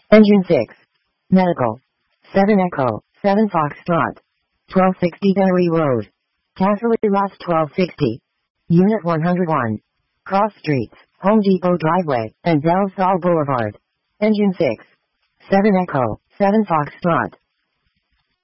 Engine 6. Medical. 7 Echo, 7 Foxtrot. 1260 Dennery Road. Casserly Ross 1260. Unit 101. Cross Streets, Home Depot Driveway, and Del Sol Boulevard. Engine 6. 7 Echo, 7 Foxtrot.